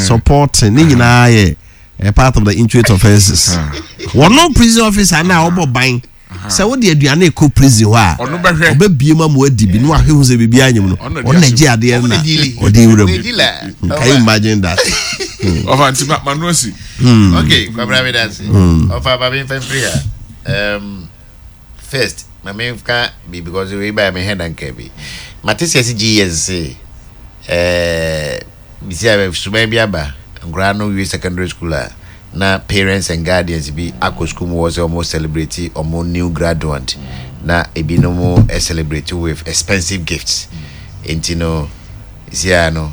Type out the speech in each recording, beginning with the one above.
supporting ni nyina ye part of the inchoate offenses one no prison officer na obo ban say wo de aduane ko prison ho a obebie ma mo adi bi no ahwe se bibia anyim no on na gi ade na odi wuram can you imagine that of antima manosi okay kwabra me dance of ababin free first my main can be because we buy my head and kebi matisi GS bisia be bia ba Grano U secondary school na parents and guardians be akọ school was almost celebrating omo new graduate na ebi no mo celebrate with expensive gifts intino isia no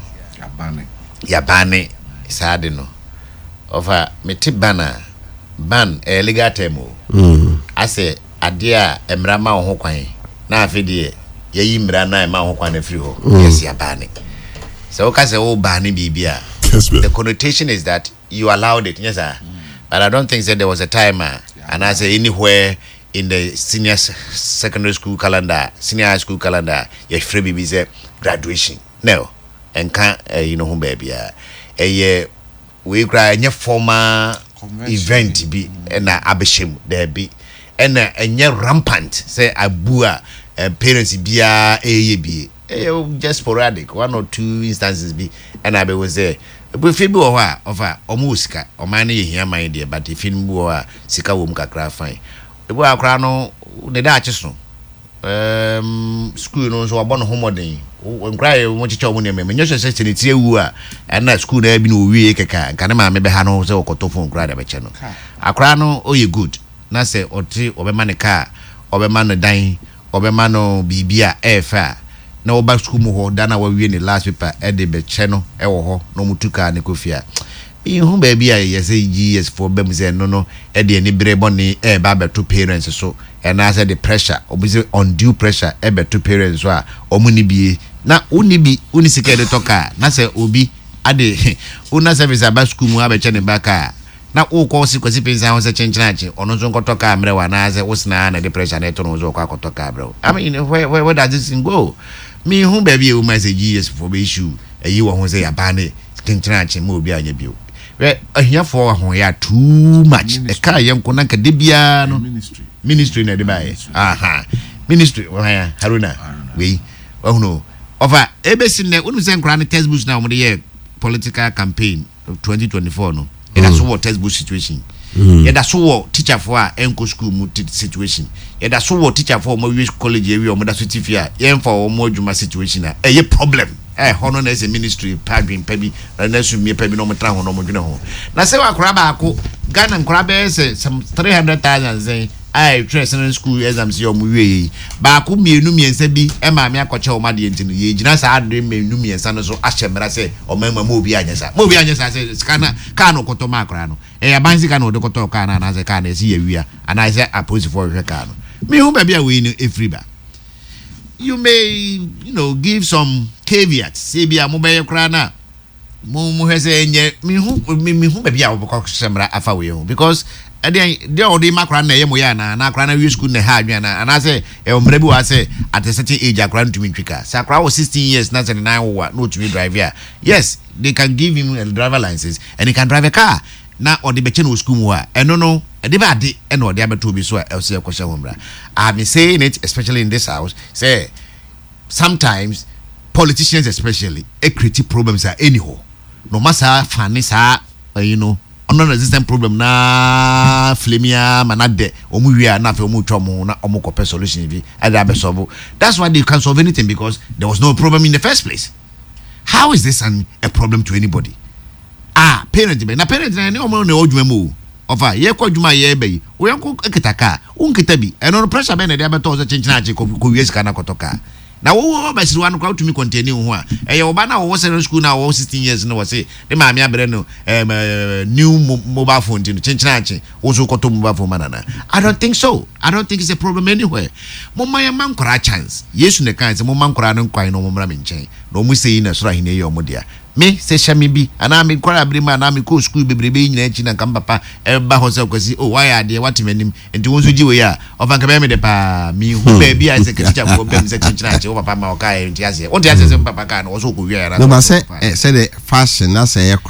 yabane sad no ofa meti ban legal term ase ade a emra ma ho kwan na afede yeyi mra na ma ho kwan na free ho yes yabane so ka se wo bane bibia. The connotation is that you allowed it, yes sir. But I don't think that there was a time and I say anywhere in the senior secondary school calendar, senior high school calendar, you free baby say graduation. No, and can't you know who baby we cry any formal event be and abeshim there be and rampant say abua parents be just sporadic 1 or 2 instances be and I was there. We feel of omuska or many here my dear, but if you were sika wom kakra fine. We are crano the Dutchess no school no so abon homo den when cry want to show me me just say it's you and that school there be no we keka kan ma me be ha no say okotofon cry da be che no akra no o ye good na say oti obema ne car obema no dan obema no bibia efa na oba school mu ho dana wa wie ne last paper e de be che no e wo ho no mutuka ne kofia hu baby a yes GS for bem say no e de ni brebo ni e ba beto parents so and I said the pressure obviously undue pressure e beto parents so a omuni bi na uni sika de toka na say obi ade una service aba school mu abeche ne baka na wo ko si kwasi pensa ho se chenchinache ono so nkotoka amre wa na say wosna na the pressure na to no so kwa kotoka bro I mean where does this thing go me hu baby o ma say GS for be issue eyi wo ho say abane chenchinache mo obi anya bio here for ya too much e ka yenko na kade bia no ministry na de bae aha ministry Haruna we no over ebesi ne unu se nkra ne textbooks na omde ye political campaign 2024 no e da so what textbook situation e da so what teacher for enko school mu situation e da so what teacher for mo college e wi omo da so tifia ye for omo adwuma situation na e ye problem hono na as a ministry pagin pabi na so mi pabi no mo tra ho no mo dwene ho na se wa kora ba ko Ghana nkora be se some 300,000 say I train school exams yo mu we ba ko mienu miensa bi e ma me akoche o ma de ntinu ye gina sa ade mienu miensa no so ahyemra se o ma ma obi anyesa se skana ka no koto ma kora no e ya banzi ka no de koto ka na se ka na se ye wia ana se approach for hwe ka no me hu ba bia we ni efriba. You may, give some caveats. Say be a mobile crana. Mo has a me who be a book semra afawe because they already macrana yemoyana na crana use school ne hadwana and I say mrebu I say at a certain age akran to me trika. Sakra was 16 years not 9 no to be driver. Yes, they can give him a driver license and he can drive a car. Na or the becheno school mo no e ba de e no de abeto bi so else e kwhye hombra. I have been saying it especially in this house say sometimes politicians especially create problems are anyhow no matter funny sa non-resistant problem na flemia manade omu wi na fe omu twomo na omu ko solution bi ada be solve. That's why they can't solve anything because there was no problem in the first place. How is this a problem to anybody? Parents be na parents na omo na odwuma mu ofa ye kwadwuma ye be wo yanko ekitaka unkita bi eno pressure be na de abeto so chenchina ko wies kana kotoka na wo ba siri wan kwa to me contain ho a ye oba na wo secondary school na wo 16 years no wo say de ma me abere no new mobile phone tin chenchina wo so koto mobile phone manana. I don't think so. I don't think it's a problem anywhere. Mama ya man kora chance yesu ne kan say mama nkora no kwan no momra me nchen no mu sei na soro ahine ye omodia me se shami bi ana me kwara brima na me ko school bebrebe nyina chi na kam papa e ba ho se kwasi why ade what menim enti wonso giwe ya ofanka be me de pa mi hu ba bi a se teacher ko be me se chinchina che papa ma o kai enti ase o de ase se papa ka na wo so ko wi ya na no ma se the fashion na se